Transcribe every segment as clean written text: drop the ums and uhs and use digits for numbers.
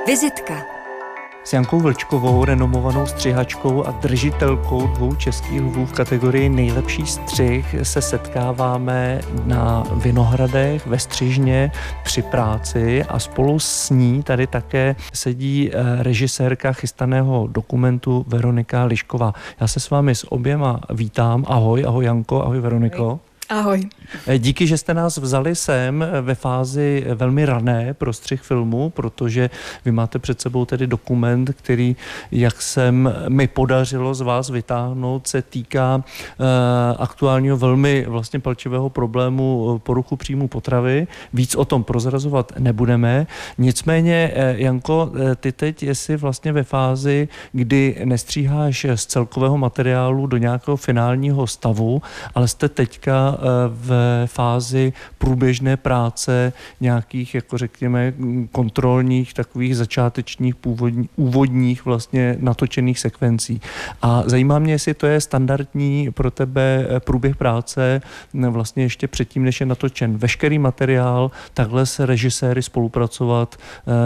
Vizitka. S Jankou Vlčkovou, renomovanou střihačkou a držitelkou 2 českých lvů v kategorii nejlepší střih, se setkáváme na Vinohradech ve Střižně při práci a spolu s ní tady také sedí režisérka chystaného dokumentu Veronika Lišková. Já se s vámi s oběma vítám. Ahoj, ahoj Janko, ahoj Veroniko. Ahoj. Díky, že jste nás vzali sem ve fázi velmi rané pro střih filmu, protože vy máte před sebou tedy dokument, který, jak jsem mi podařilo z vás vytáhnout, se týká aktuálního velmi vlastně palčivého problému poruchu příjmu potravy. Víc o tom prozrazovat nebudeme. Nicméně, Janko, ty teď jsi vlastně ve fázi, kdy nestříháš z celkového materiálu do nějakého finálního stavu, ale jste teďka v fázi průběžné práce nějakých, jako řekněme, kontrolních, takových začátečních, úvodních vlastně natočených sekvencí. A zajímá mě, jestli to je standardní pro tebe průběh práce vlastně ještě předtím, než je natočen veškerý materiál, takhle s režiséry spolupracovat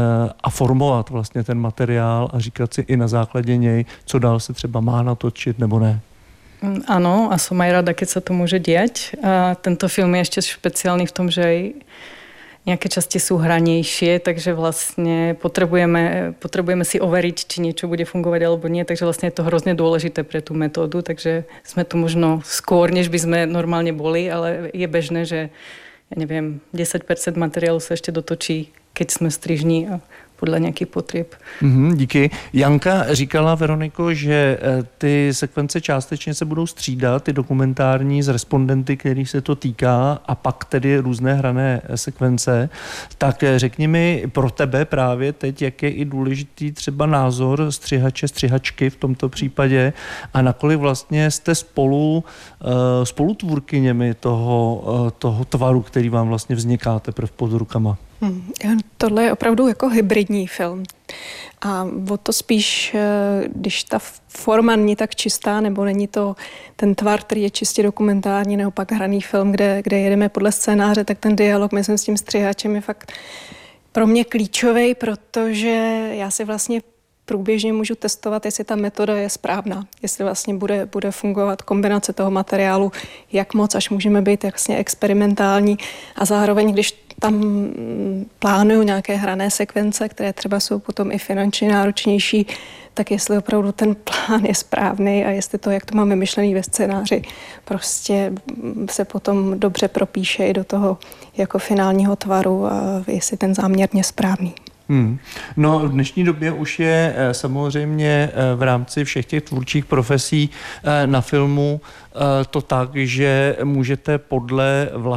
a formovat vlastně ten materiál a říkat si i na základě něj, co dál se třeba má natočit nebo ne. Áno, a som aj rada, keď sa to môže diať. A tento film je ešte špeciálny v tom, že aj nejaké časti sú hranejšie, takže vlastne potrebujeme si overiť, či niečo bude fungovať alebo nie, takže vlastne je to hrozne dôležité pre tú metódu, takže sme tu možno skôr, než by sme normálne boli, ale je bežné, že ja neviem, 10% materiálu sa ešte dotočí, keď sme strižní a podle nějakých potřeb. Díky. Janka říkala, Veroniko, že ty sekvence částečně se budou střídat, ty dokumentární z respondenty, kterých se to týká, a pak tedy různé hrané sekvence. Tak řekni mi pro tebe právě teď, jak je i důležitý třeba názor střihače, střihačky v tomto případě a nakolik vlastně jste spolutvůrkyněmi toho tvaru, který vám vlastně vzniká teprve pod rukama. Tohle je opravdu jako hybridní film. A o to spíš, když ta forma není tak čistá, nebo není to ten tvar, který je čistě dokumentární, nebo pak hraný film, kde jedeme podle scénáře, tak ten dialog, myslím, s tím střihačem je fakt pro mě klíčový, protože já si vlastně průběžně můžu testovat, jestli ta metoda je správná, jestli vlastně bude fungovat kombinace toho materiálu, jak moc, až můžeme být vlastně experimentální a zároveň, když tam plánuju nějaké hrané sekvence, které třeba jsou potom i finančně náročnější, tak jestli opravdu ten plán je správný a jestli to, jak to máme myšlený ve scénáři, prostě se potom dobře propíše i do toho jako finálního tvaru a jestli ten záměr je správný. No, v dnešní době už je samozřejmě v rámci všech těch tvůrčích profesí na filmu to tak, že můžete podle